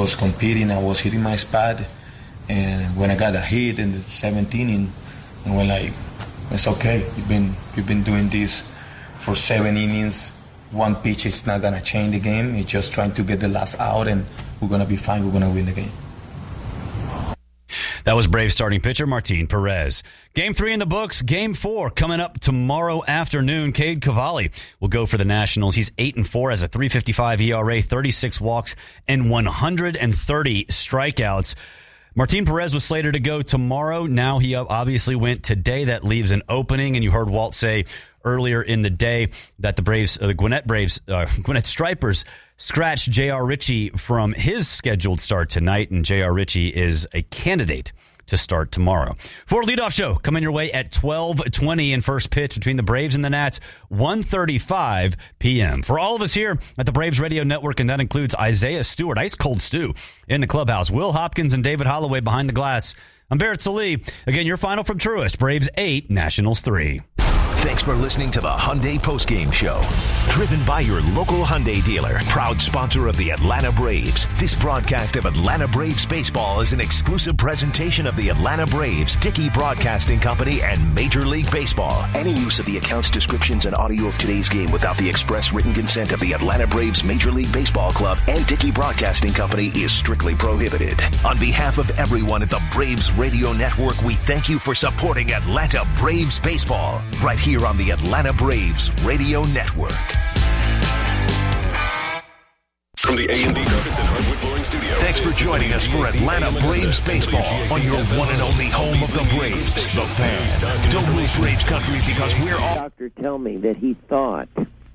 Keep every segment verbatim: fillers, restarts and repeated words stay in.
was competing, I was hitting my spot, and when I got a hit in the seventh inning, I went like, it's okay. You've been you've been doing this for seven innings. One pitch is not gonna change the game. It's just trying to get the last out, and we're gonna be fine. We're gonna win the game. That was Braves starting pitcher Martin Perez. Game three in the books. Game four coming up tomorrow afternoon. Cade Cavalli will go for the Nationals. He's eight and four, has a three fifty-five E R A, thirty-six walks, and one hundred thirty strikeouts. Martin Perez was slated to go tomorrow. Now he obviously went today. That leaves an opening, and you heard Walt say earlier in the day that the Braves, uh, the Gwinnett Braves, uh, Gwinnett Stripers scratched J R. Ritchie from his scheduled start tonight, and J R. Ritchie is a candidate to start tomorrow. For a leadoff show coming your way at twelve twenty in first pitch between the Braves and the Nats, one thirty-five p.m. For all of us here at the Braves Radio Network, and that includes Isaiah Stewart, Ice Cold Stew in the clubhouse, Will Hopkins and David Holloway behind the glass. I'm Barrett Sallee. Again, your final from Truist, Braves eight, Nationals three. Thanks for listening to the Hyundai Postgame Show. Driven by your local Hyundai dealer, proud sponsor of the Atlanta Braves. This broadcast of Atlanta Braves baseball is an exclusive presentation of the Atlanta Braves, Dickey Broadcasting Company, and Major League Baseball. Any use of the accounts, descriptions, and audio of today's game without the express written consent of the Atlanta Braves Major League Baseball Club and Dickey Broadcasting Company is strictly prohibited. On behalf of everyone at the Braves Radio Network, we thank you for supporting Atlanta Braves baseball. Right here here on the Atlanta Braves Radio Network. From the A and D Carpets and Hardwood Flooring Studio. Thanks for joining us for Atlanta Braves baseball on your one and only home of the Braves, the Fan. Don't lose Braves country because we're all... Doctor tell me that he thought,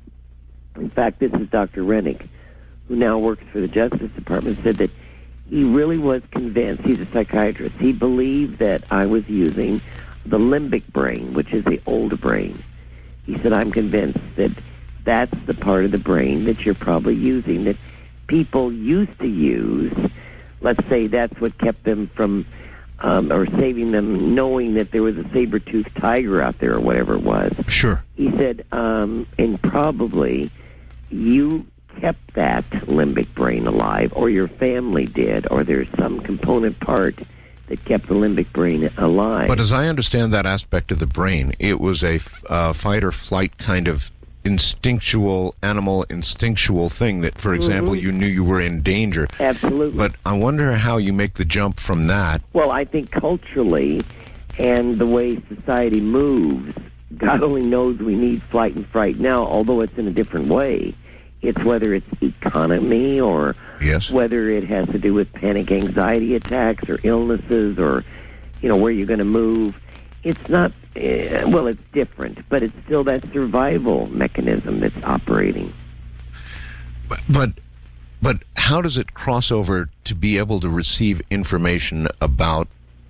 in fact, this is Doctor Rennick, who now works for the Justice Department, said that he really was convinced, he's a psychiatrist, he believed that I was using the limbic brain, which is the older brain. He said, I'm convinced that that's the part of the brain that you're probably using, that people used to use. Let's say that's what kept them from, um, or saving them, knowing that there was a saber-toothed tiger out there or whatever it was. Sure. He said, um, and probably you kept that limbic brain alive, or your family did, or there's some component part that kept the limbic brain alive. But as I understand that aspect of the brain, it was a uh, fight or flight kind of instinctual, animal instinctual thing that, for example, mm-hmm. you knew you were in danger. Absolutely. But I wonder how you make the jump from that. Well, I think culturally and the way society moves, God only knows we need flight and fright now, although it's in a different way. It's whether it's economy or yes. whether it has to do with panic anxiety attacks or illnesses or, you know, where you're going to move. It's not, uh, well, it's different, but it's still that survival mechanism that's operating. But, but, but how does it cross over to be able to receive information about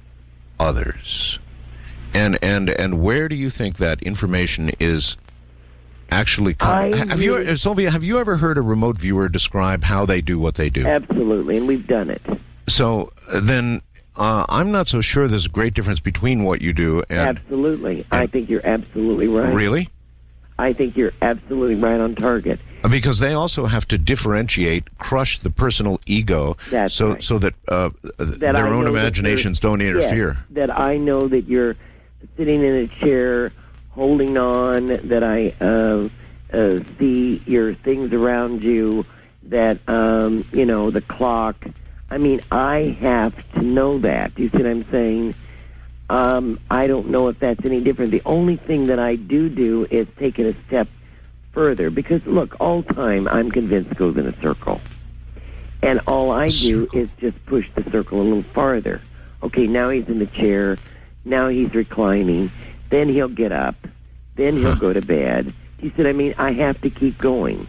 others? And, and, and where do you think that information is actually come? Have really, you, Sylvia, have you ever heard a remote viewer describe how they do what they do? Absolutely, and we've done it. So then uh, I'm not so sure there's a great difference between what you do and... Absolutely. And, I think you're absolutely right. Really? I think you're absolutely right on target. Because they also have to differentiate, crush the personal ego That's so, right. so that, uh, that their I own imaginations don't interfere. Yes, that I know that you're sitting in a chair holding on, that I uh, uh, see your things around you, that, um, you know, the clock. I mean, I have to know that. Do you see what I'm saying? Um, I don't know if that's any different. The only thing that I do do is take it a step further. Because, look, all time, I'm convinced, goes in a circle. And all I do is just push the circle a little farther. Okay, now he's in the chair. Now he's reclining. Then he'll get up. Then he'll huh. go to bed. He said, I mean, I have to keep going.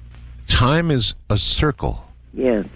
Time is a circle. Yes.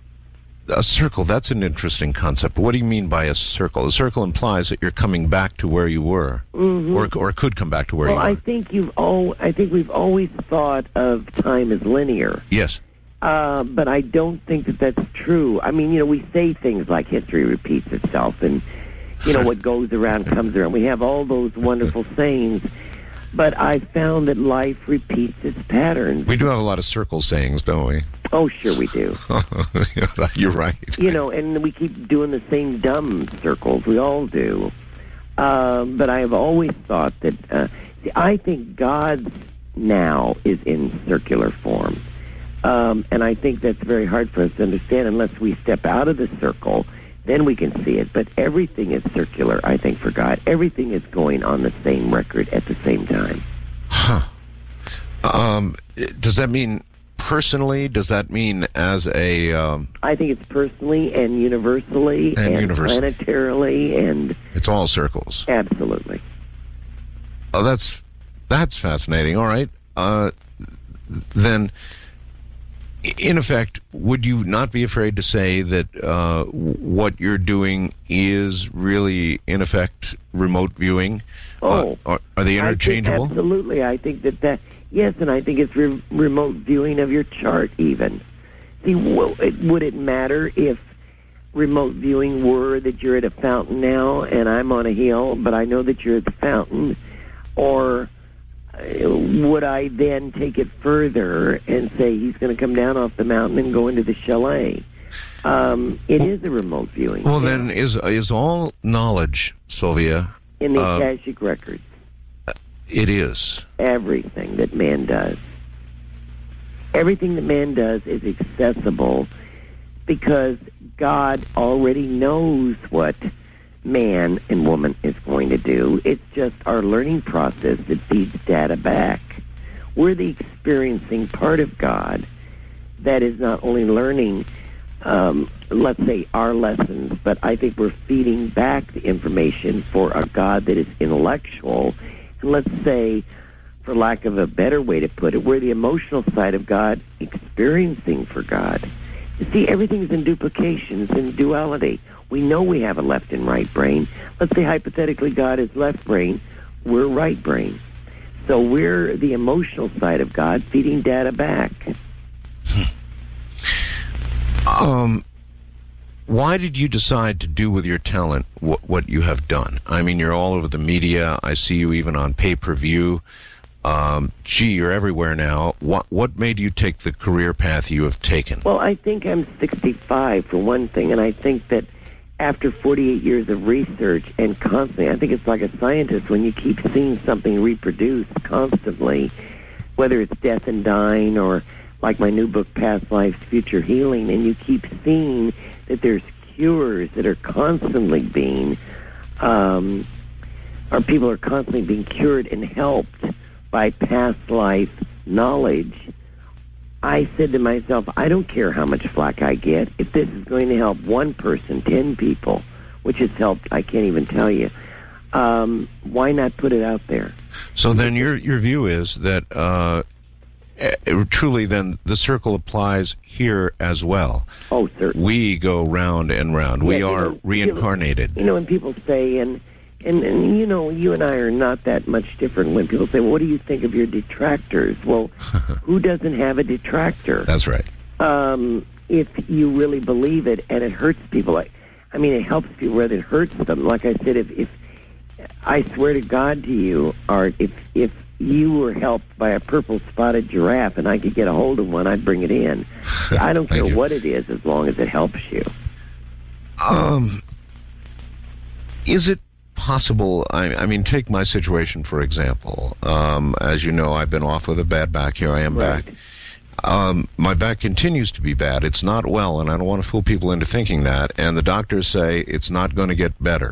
A circle, that's an interesting concept. What do you mean by a circle? A circle implies that you're coming back to where you were, mm-hmm. or or could come back to where well, you were. I think you've all. I think we've always thought of time as linear. Yes. Uh, but I don't think that that's true. I mean, you know, we say things like history repeats itself, and you know, what goes around comes around. We have all those wonderful sayings, But I found that life repeats its patterns. We do have a lot of circle sayings, don't we? Oh, sure we do. You're right. You know, and we keep doing the same dumb circles. We all do. Um, but I have always thought that, uh, see, I think God's now is in circular form. Um, and I think that's very hard for us to understand unless we step out of the circle. Then we can see it. But everything is circular, I think, for God. Everything is going on the same record at the same time. Huh. Um, does that mean personally? Does that mean as a... Um, I think it's personally and universally and, and universally. planetarily and... It's all circles. Absolutely. Oh, that's that's fascinating. All right. Uh, then... In effect, would you not be afraid to say that uh, what you're doing is really, in effect, remote viewing? Oh. Uh, are, are they interchangeable? I think absolutely. I think that that, yes, and I think it's re- remote viewing of your chart even. See, w- it, would it matter if remote viewing were that you're at a fountain now and I'm on a hill, but I know that you're at the fountain? Or... would I then take it further and say he's going to come down off the mountain and go into the chalet? Um, it well, is a remote viewing. Well, yeah. Then is is all knowledge, Sylvia? In the uh, Akashic records. It is. Everything that man does. Everything that man does is accessible because God already knows what man and woman is going to do. It's just our learning process that feeds data back. We're the experiencing part of God that is not only learning, um, let's say, our lessons, but I think we're feeding back the information for a God that is intellectual. And let's say, for lack of a better way to put it, we're the emotional side of God experiencing for God. You see, everything's in duplication, it's in duality. We know we have a left and right brain. Let's say hypothetically God is left brain, we're right brain. So we're the emotional side of God feeding data back. Um, why did you decide to do with your talent what, what you have done? I mean, you're all over the media. I see you even on pay-per-view. Um, gee, you're everywhere now. What what made you take the career path you have taken? Well, I think I'm sixty-five for one thing, and I think that after forty-eight years of research and constantly, I think it's like a scientist, when you keep seeing something reproduced constantly, whether it's death and dying or like my new book, Past Lives, Future Healing, and you keep seeing that there's cures that are constantly being, um, or people are constantly being cured and helped by past life knowledge. I said to myself, I don't care how much flack I get. If this is going to help one person, ten people, which has helped, I can't even tell you, um, why not put it out there? So then your your view is that uh, truly then the circle applies here as well. Oh, certainly. We go round and round. Yeah, we you are know, reincarnated. You know, when people say, and, and, and, you know, you and I are not that much different. When people say, well, what do you think of your detractors? Well, who doesn't have a detractor? That's right. Um, if you really believe it and it hurts people, like, I mean, it helps people rather than it hurts them. Like I said, if, if I swear to God to you, Art, if if you were helped by a purple spotted giraffe and I could get a hold of one, I'd bring it in. I don't care you. what it is as long as it helps you. Um, is it possible, I, I mean, take my situation, for example. Um, as you know, I've been off with a bad back. Here I am Right. back. Um, my back continues to be bad. It's not well, and I don't want to fool people into thinking that. And the doctors say it's not going to get better.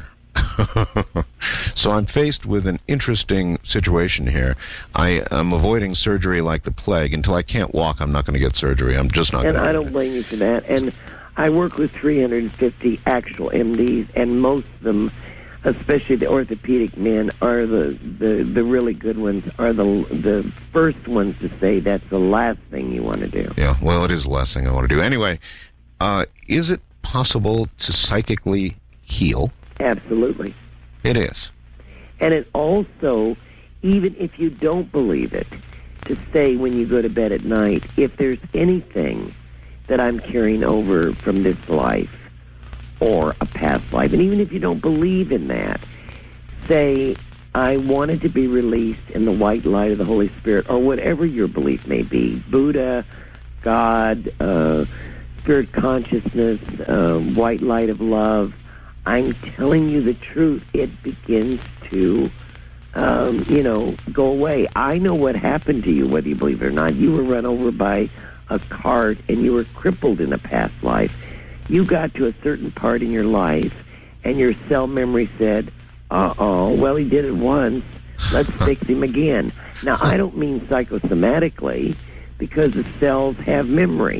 So I'm faced with an interesting situation here. I am avoiding surgery like the plague. Until I can't walk, I'm not going to get surgery. I'm just not going And to. I don't blame you for that. And I work with three hundred fifty actual M Ds, and most of them, especially the orthopedic men, are the, the, the really good ones, are the the first ones to say that's the last thing you want to do. Yeah, well, it is the last thing I want to do. Anyway, uh, is it possible to psychically heal? Absolutely. It is. And it also, even if you don't believe it, to say when you go to bed at night, if there's anything that I'm carrying over from this life or a past life, and even if you don't believe in that, say, I want it to be released in the white light of the Holy Spirit, or whatever your belief may be. Buddha, God, uh, spirit consciousness, uh, white light of love. I'm telling you the truth. It begins to, um, you know, go away. I know what happened to you, whether you believe it or not. You were run over by a cart, and you were crippled in a past life. You got to a certain part in your life, and your cell memory said, uh-oh, well, he did it once. Let's fix him again. Now, I don't mean psychosomatically, because the cells have memory.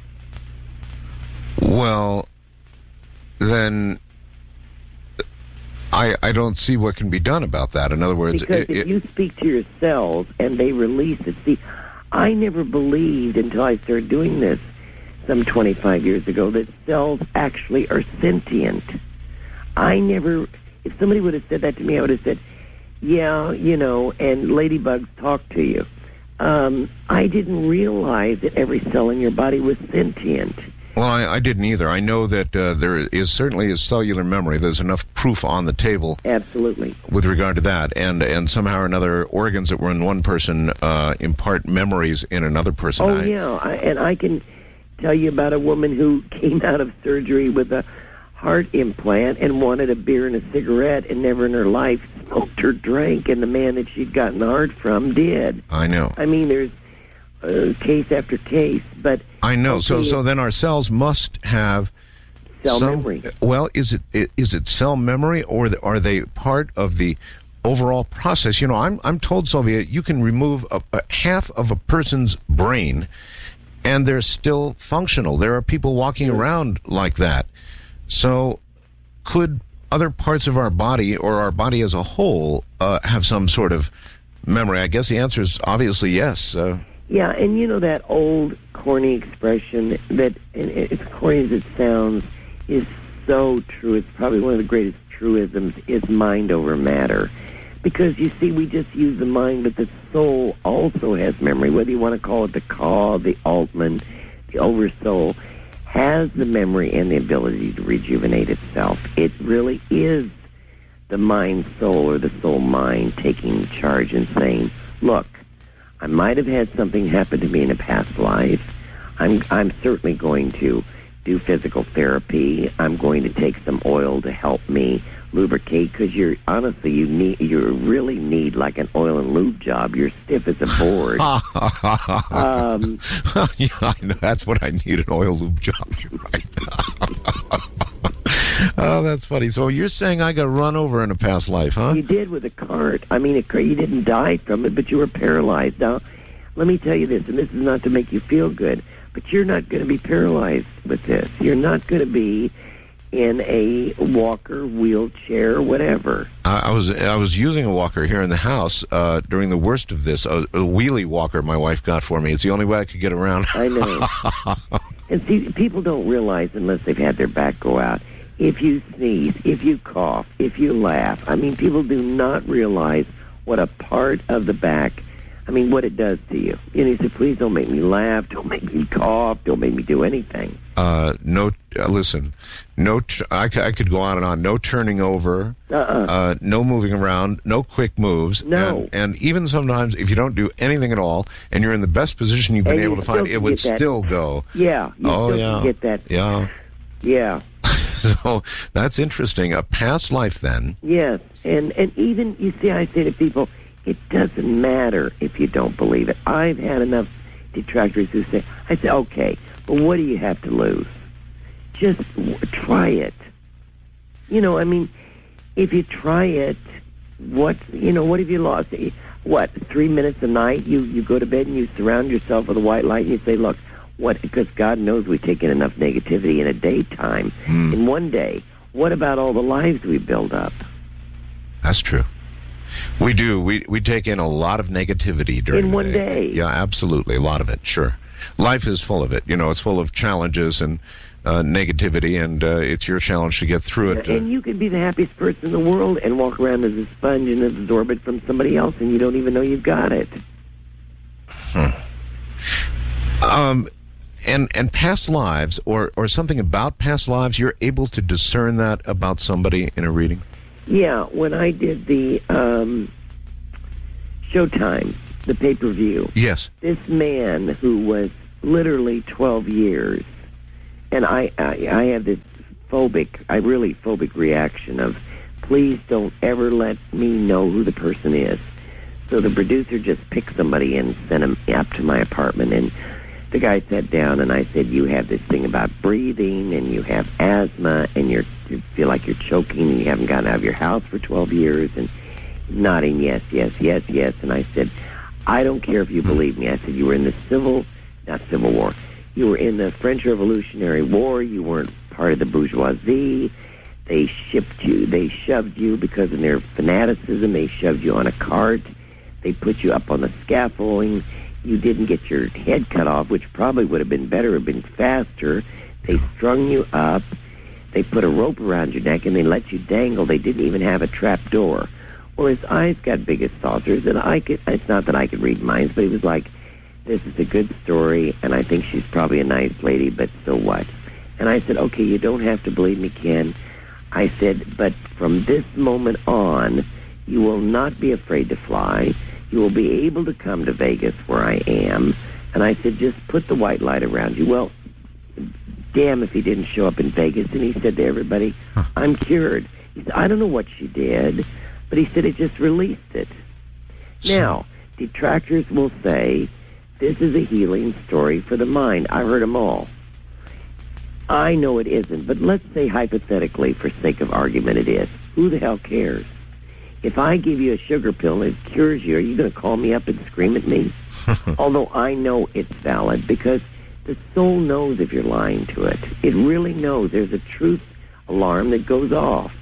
Well, then I I don't see what can be done about that. In other words, because it, if it, you speak to your cells and they release it, see, I never believed until I started doing this some twenty-five years ago that cells actually are sentient. I never, if somebody would have said that to me, I would have said, yeah, you know, and ladybugs talk to you. Um, I didn't realize that every cell in your body was sentient. Well, I, I didn't either. I know that uh, there is certainly a cellular memory. There's enough proof on the table. Absolutely. With regard to that. And and somehow or another, organs that were in one person uh, impart memories in another person. Oh, I, yeah. I, and I can tell you about a woman who came out of surgery with a heart implant and wanted a beer and a cigarette and never in her life smoked or drank, and the man that she'd gotten the heart from did. I know. I mean, there's uh, case after case, but I know. Okay, so so then our cells must have cell some, memory. Well, is it is it cell memory, or are they part of the overall process? You know, I'm I'm told, Sylvia, you can remove a, a half of a person's brain, and they're still functional. There are people walking Sure. around like that. So, could other parts of our body, or our body as a whole, uh, have some sort of memory? I guess the answer is obviously yes. Uh, Yeah, and you know that old corny expression that, and as corny as it sounds, is so true. It's probably one of the greatest truisms, is mind over matter. Because, you see, we just use the mind, but the soul also has memory, whether you want to call it the Ka, the Altman, the Oversoul, has the memory and the ability to rejuvenate itself. It really is the mind-soul or the soul-mind taking charge and saying, look, I might have had something happen to me in a past life. I'm I'm certainly going to do physical therapy. I'm going to take some oil to help me lubricate, because you're honestly you need you really need like an oil and lube job. You're stiff as a board. um, yeah, I know. That's what I need, an oil lube job. You're right. Oh, that's funny. So you're saying I got run over in a past life, huh? You did with a cart. I mean, it, you didn't die from it, but you were paralyzed. Now, let me tell you this, and this is not to make you feel good, but you're not going to be paralyzed with this. You're not going to be in a walker, wheelchair, whatever. I, I was I was using a walker here in the house uh, during the worst of this, a, a wheelie walker my wife got for me. It's the only way I could get around. I know. And see, people don't realize unless they've had their back go out. If you sneeze, if you cough, if you laugh, I mean, people do not realize what a part of the back, I mean, what it does to you. And he said, please don't make me laugh, don't make me cough, don't make me do anything. Uh, no, uh, listen, no, t- I, c- I could go on and on. No turning over, Uh-uh. uh, no moving around, no quick moves. No. And, and even sometimes, if you don't do anything at all, and you're in the best position you've been And you able to find, still it can would get that- still go. Yeah, you Oh, still yeah. can get that. Yeah. Yeah. So that's interesting. A past life, then. Yes, and and even, you see, I say to people, it doesn't matter if you don't believe it. I've had enough detractors who say, I say, okay, but what do you have to lose? Just w- try it. You know, I mean, if you try it, what, you know, what have you lost? What, three minutes a night? You, you go to bed and you surround yourself with a white light and you say, look, what, because God knows we take in enough negativity in a daytime, Mm. in one day. What about all the lives we build up? That's true. We do. We we take in a lot of negativity during In the one day. Yeah, absolutely. A lot of it, sure. Life is full of it. You know, it's full of challenges and uh, negativity, and uh, it's your challenge to get through it. And you can be the happiest person in the world and walk around as a sponge and absorb it from somebody else, and you don't even know you've got it. Hmm. Um, and and past lives, or or something about past lives, you're able to discern that about somebody in a reading. Yeah, when I did the um, Showtime, the pay-per-view. Yes. This man who was literally twelve years, and I, I, I have this phobic, I really phobic reaction of, please don't ever let me know who the person is. So the producer just picked somebody and sent him up to my apartment, and the guy sat down, and I said, you have this thing about breathing, and you have asthma, and you're, you feel like you're choking, and you haven't gotten out of your house for twelve years, and nodding, yes, yes, yes, yes. And I said, I don't care if you believe me. I said, you were in the civil, not Civil War, you were in the French Revolutionary War, you weren't part of the bourgeoisie, they shipped you, they shoved you because of their fanaticism, they shoved you on a cart, they put you up on the scaffolding, you didn't get your head cut off, which probably would have been better, have been faster, they strung you up, they put a rope around your neck, and they let you dangle, they didn't even have a trap door. Well, his eyes got big as saucers, and I could, it's not that I could read minds, but he was like, this is a good story, and I think she's probably a nice lady, but so what? And I said, okay, you don't have to believe me, Ken. I said, but from this moment on, you will not be afraid to fly. You will be able to come to Vegas where I am. And I said, just put the white light around you. Well, damn if he didn't show up in Vegas. And he said to everybody, huh. I'm cured. He said, I don't know what she did, but he said it just released it. So, now, detractors will say, this is a healing story for the mind. I heard them all. I know it isn't, but let's say hypothetically, for sake of argument, it is. Who the hell cares? If I give you a sugar pill and it cures you, are you going to call me up and scream at me? Although I know it's valid, because the soul knows if you're lying to it. It really knows. There's a truth alarm that goes off.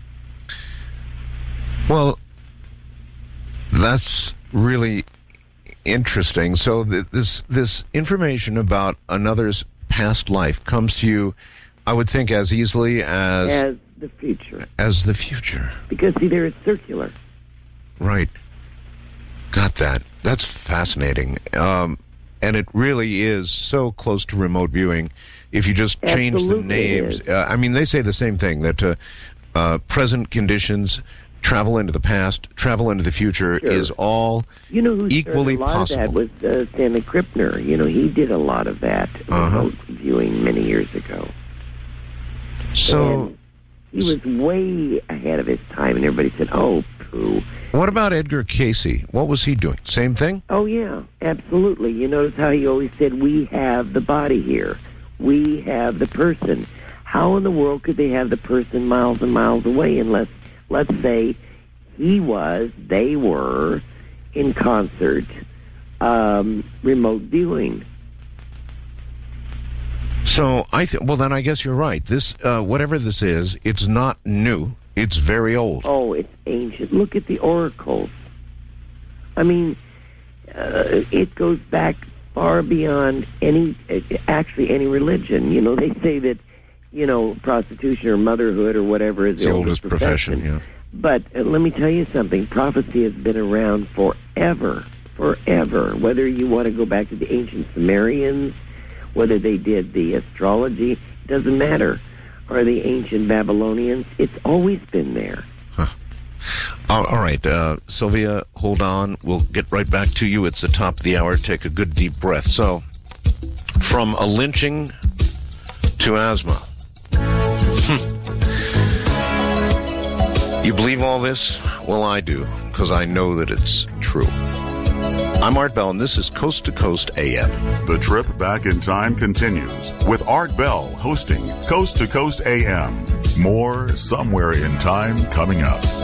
Well, that's really interesting. So th- this this information about another's past life comes to you, I would think, as easily as... As the future. As the future. Because, see, there it's circular. Right. Got that. That's fascinating. Um, and it really is so close to remote viewing. If you just change Absolutely the names... Uh, I mean, they say the same thing, that uh, uh, present conditions... travel into the past, travel into the future sure. is all you know who equally a lot possible. Of that was uh, Stanley Krippner. You know, he did a lot of that uh-huh. viewing many years ago. So and he was way ahead of his time, and everybody said, "Oh, poo." What about Edgar Cayce? What was he doing? Same thing? Oh yeah, absolutely. You notice how he always said, "We have the body here. We have the person." How in the world could they have the person miles and miles away unless, let's say, he was, they were, in concert, um, remote viewing? So, I th- well, then I guess you're right. This, uh, whatever this is, it's not new. It's very old. Oh, it's ancient. Look at the oracles. I mean, uh, it goes back far beyond any, actually any religion. You know, they say that, you know, prostitution or motherhood or whatever is the, the oldest, oldest profession. profession. Yeah. But uh, let me tell you something. Prophecy has been around forever, forever. Whether you want to go back to the ancient Sumerians, whether they did the astrology, doesn't matter. Or the ancient Babylonians, it's always been there. Huh. All, all right, uh, Sylvia, hold on. We'll get right back to you. It's the top of the hour. Take a good deep breath. So, from a lynching to asthma. Hmm. You believe all this? Well, I do, because I know that it's true. I'm Art Bell, and this is Coast to Coast A M. The trip back in time continues with Art Bell hosting Coast to Coast A M. More Somewhere in Time coming up.